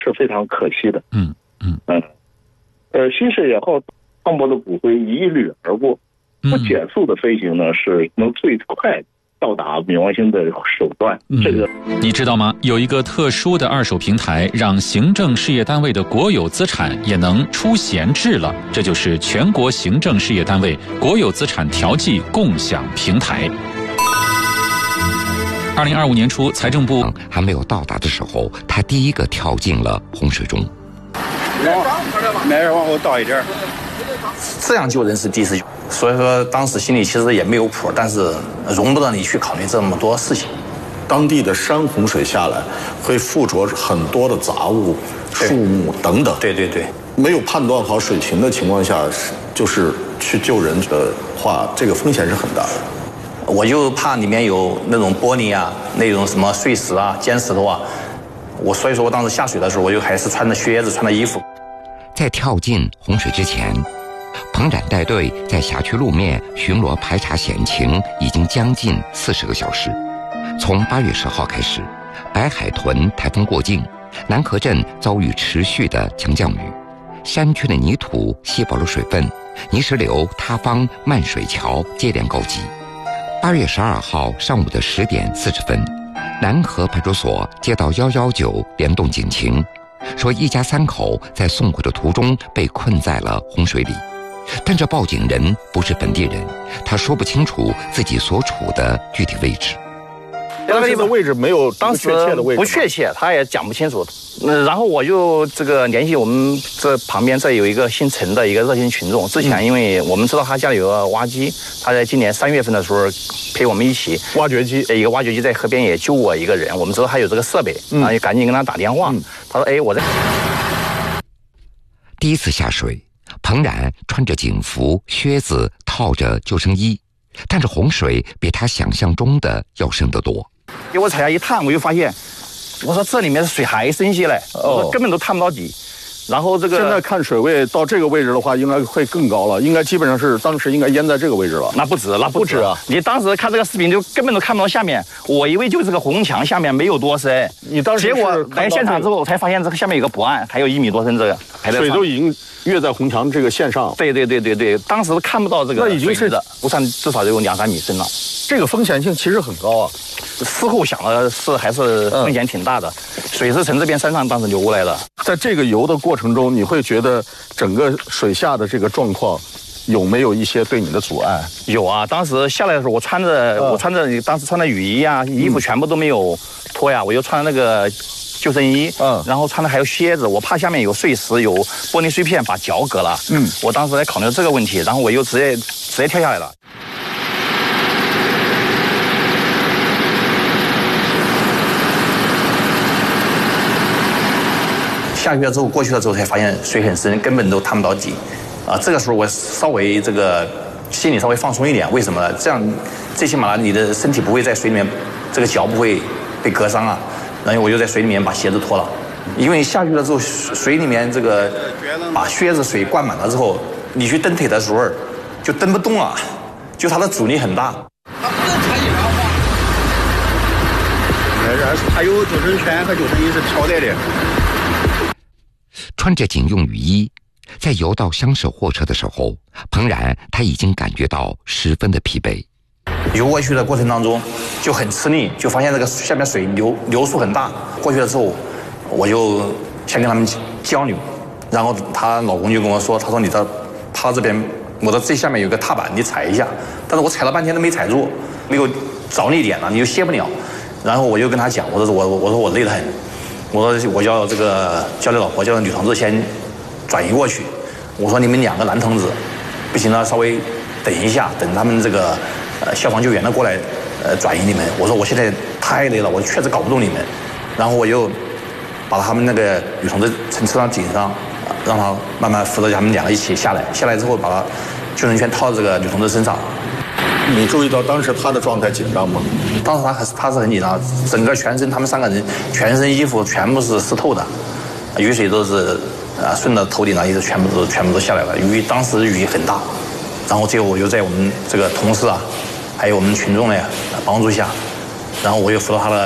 是非常可惜的。新视野后，汤博的骨灰一掠而过，不减速的飞行呢，是能最快到达冥王星的手段。这个你知道吗？有一个特殊的二手平台，让行政事业单位的国有资产也能出闲置了。这就是全国行政事业单位国有资产调剂共享平台。2025年初，财政部还没有到达的时候，他第一个跳进了洪水中。 没事，往后倒一点。 这样救人是第一次，所以说当时心里其实也没有谱，但是容不得你去考虑这么多事情。 当地的山洪水下来，会附着很多的杂物、树木等等。 对， 没有判断好水情的情况下，就是去救人的话，这个风险是很大的。 我就怕里面有那种玻璃啊，那种什么碎石啊、尖石头啊，所以说我当时下水的时候，我就还是穿着靴子、穿着衣服。 在跳进洪水之前，彭冉带队在辖区路面巡逻排查险情已经将近40个小时。从8月10号开始，白海豚台风过境，南河镇遭遇持续的强降雨，山区的泥土吸饱了水分，泥石流塌方漫水桥接连告急。8月12号上午的10点40分，南河派出所接到119联动警情，说一家3口在送货的途中被困在了洪水里，但这报警人不是本地人，他说不清楚自己所处的具体位置。 当时的位置没有当时确切的位置， 不确切，他也讲不清楚。然后我就联系我们这旁边这有一个姓陈的一个热心群众。之前因为我们知道他家里有个挖机，他在今年3月份的时候陪我们一起挖掘机， 一个挖掘机在河边也救过一个人。我们知道他有这个设备，然后就赶紧跟他打电话。他说：“哎，我在。” 第一次下水，彭冉穿着警服、靴子，套着救生衣，但是洪水比他想象中的要深得多。 给我踩下一探，我就发现，我说这里面水还深些嘞，我说根本都探不到底。然后这个现在看水位到这个位置的话，应该会更高了，应该基本上是当时应该淹在这个位置了。 那不止啊！你当时看这个视频就根本都看不到下面，我以为就这个红墙下面没有多深， 你当时结果来现场之后，我才发现这个下面有个驳岸，还有1米多深，这个水都已经越在红墙这个线上。 对，当时看不到这个， 那已经是的，不算至少有2-3米深了。 这个风险性其实很高啊。 事后想的是还是风险挺大的，水是从这边山上当时流过来的。 在这个游的过程中，你会觉得整个水下的这个状况有没有一些对你的阻碍？ 有啊，当时下来的时候，我穿着当时穿的雨衣啊，衣服全部都没有脱呀，我又穿那个救生衣，然后穿的还有靴子，我怕下面有碎石、有玻璃碎片把脚割了。我当时在考虑这个问题，然后我又直接跳下来了。下去了之后，过去了之后才发现水很深，根本都探不到底。这个时候我稍微心里稍微放松一点，为什么呢？这样最起码你的身体不会在水里面，这个脚不会被割伤啊。然后我就在水里面把鞋子脱了，因为下去了之后，水里面这个把靴子水灌满了之后，你去蹬腿的时候就蹬不动了，就它的阻力很大。 它有救生圈和救生衣是挑带的。 穿着警用雨衣，在游到厢式货车的时候，彭冉他已经感觉到十分的疲惫。 游过去的过程当中就很吃力，就发现这个下面水流速很大。过去了之后，我就先跟他们交流，然后她老公就跟我说，他说你他这边我的最下面有个踏板，你踩一下。但是我踩了半天都没踩住，没有着力点了，你就歇不了。然后我就跟他讲，我说我累得很。我说我叫叫你老婆，叫女同志先转移过去。我说你们2个男同志，不行了，稍微等一下，等他们这个消防救援的过来转移你们。我说我现在太累了，我确实搞不动你们。然后我又把他们那个女同志从车上顶上，让她慢慢扶着他们2个一起下来。下来之后把她救生圈套到这个女同志身上。 你注意到当时她的状态紧张吗？ 当时他是很紧张，整个全身他们3个人全身衣服全部是湿透的，雨水都是顺着头顶上一直全部都下来了。当时雨很大，然后最后我又在我们这个同事啊，还有我们群众的帮助下，然后我又扶到他的